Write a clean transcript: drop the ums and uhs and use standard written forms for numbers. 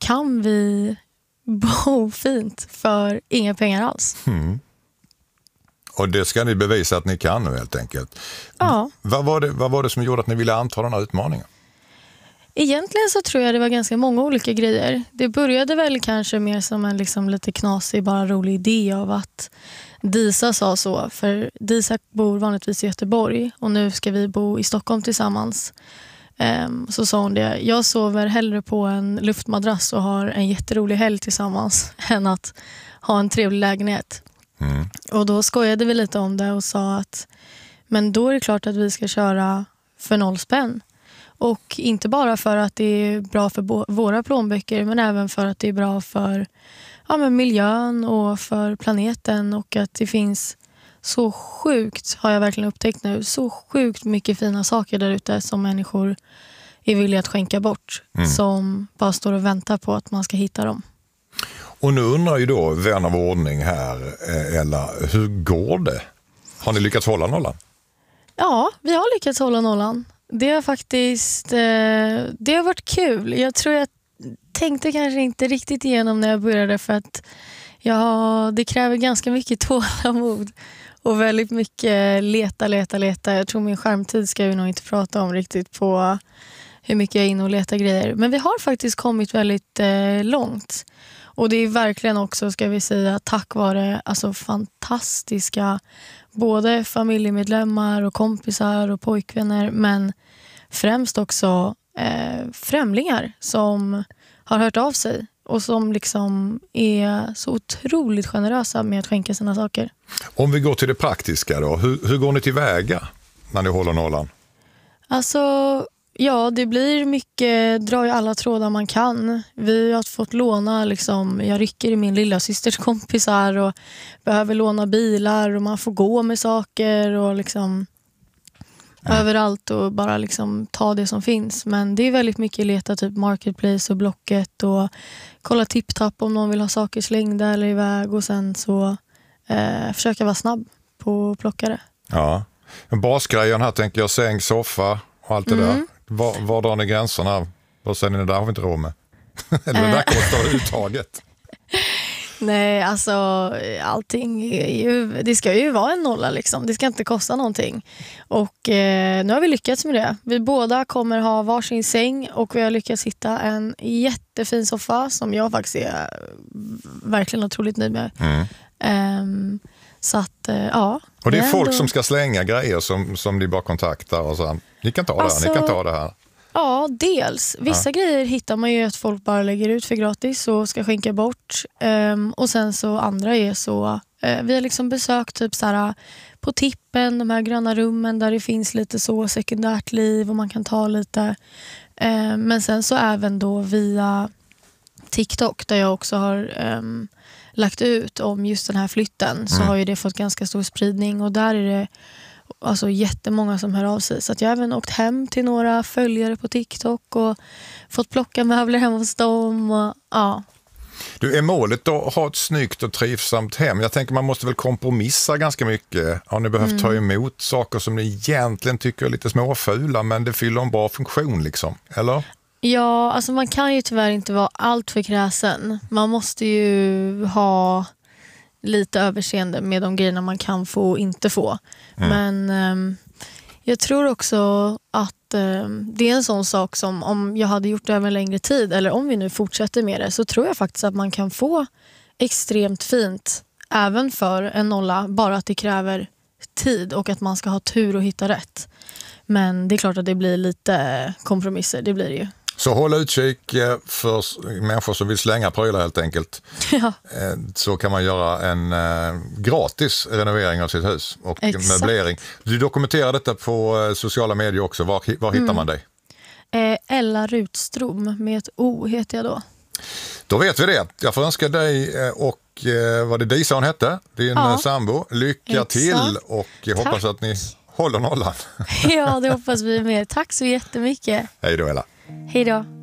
kan vi bo fint för inga pengar alls. Och det ska ni bevisa att ni kan nu helt enkelt. Ja. Vad var det som gjorde att ni ville anta den här utmaningen? Egentligen så tror jag det var ganska många olika grejer. Det började väl kanske mer som en liksom lite knasig, bara rolig idé av att Disa sa så. För Disa bor vanligtvis i Göteborg och nu ska vi bo i Stockholm tillsammans. Så sa hon det, jag sover hellre på en luftmadrass och har en jätterolig helg tillsammans än att ha en trevlig lägenhet. Och då skojade vi lite om det och sa att men då är det klart att vi ska köra för 0 spänn. Och inte bara för att det är bra för våra plånböcker men även för att det är bra för men miljön och för planeten och att det finns så sjukt, har jag verkligen upptäckt nu, så sjukt mycket fina saker där ute som människor är villiga att skänka bort som bara står och väntar på att man ska hitta dem. Och nu undrar ju då vän av ordning här, Ella, hur går det? Har ni lyckats hålla nollan? Ja, vi har lyckats hålla nollan. Det har faktiskt det har varit kul. Jag tror jag tänkte kanske inte riktigt igenom när jag började för att det kräver ganska mycket tålamod och väldigt mycket leta. Jag tror min skärmtid ska vi nog inte prata om riktigt på hur mycket jag är inne och letar grejer. Men vi har faktiskt kommit väldigt långt. Och det är verkligen också, ska vi säga, tack vare alltså fantastiska både familjemedlemmar och kompisar och pojkvänner, men främst också främlingar som har hört av sig och som liksom är så otroligt generösa med att skänka sina saker. Om vi går till det praktiska då, hur går ni tillväga när ni håller nollan? Alltså, ja, det blir mycket, dra i alla trådar man kan. Vi har fått låna, liksom, jag rycker i min lilla systers kompisar och behöver låna bilar och man får gå med saker och liksom överallt och bara liksom ta det som finns. Men det är väldigt mycket leta typ Marketplace och Blocket och kolla TipTap om någon vill ha saker slängda eller iväg och sen så försöka vara snabb på att plocka det. Ja, basgrejen här tänker jag, säng, soffa och allt det där. Var drar ni gränserna? Vad säger ni, det där har vi inte råd med? Eller det där kostar uttaget? Nej, alltså allting det ska ju vara en nolla liksom. Det ska inte kosta någonting. Och nu har vi lyckats med det. Vi båda kommer ha varsin säng och vi har lyckats hitta en jättefin soffa som jag faktiskt är verkligen otroligt nöjd med. Så att, ja. Och det är folk som ska slänga grejer som de bara kontaktar och så. Ni kan ta det här, ni kan ta det här. Ja, dels. Vissa grejer hittar man ju att folk bara lägger ut för gratis och ska skänka bort. Och sen så andra är så... vi har liksom besökt typ såhär, på tippen, de här gröna rummen där det finns lite så sekundärt liv och man kan ta lite. Men sen så även då via TikTok där jag också har lagt ut om just den här flytten så har ju det fått ganska stor spridning och där är det alltså jättemånga som hör av sig. Så att jag har även åkt hem till några följare på TikTok och fått plocka möbler hem hos dem. Och, ja. Du, är målet då att ha ett snyggt och trivsamt hem? Jag tänker man måste väl kompromissa ganska mycket. Har ni behövt ta emot saker som ni egentligen tycker är lite småfula men det fyller en bra funktion liksom, eller? Ja, alltså man kan ju tyvärr inte vara allt för kräsen. Man måste ju ha lite överseende med de grejerna man kan få och inte få. Men jag tror också att det är en sån sak som om jag hade gjort det över en längre tid eller om vi nu fortsätter med det så tror jag faktiskt att man kan få extremt fint även för en nolla, bara att det kräver tid och att man ska ha tur och hitta rätt. Men det är klart att det blir lite kompromisser, det blir det ju. Så håll utkik för människor som vill slänga prylar helt enkelt. Ja. Så kan man göra en gratis renovering av sitt hus och möblering. Du dokumenterar detta på sociala medier också. Var hittar man dig? Ella Rutström med ett O heter jag då. Då vet vi det. Jag får önska dig och vad det Disa hon hette, din sambo. Lycka till och jag hoppas att ni håller nollan. Ja, det hoppas vi med. Tack så jättemycket. Hej då, Ella. Hej då.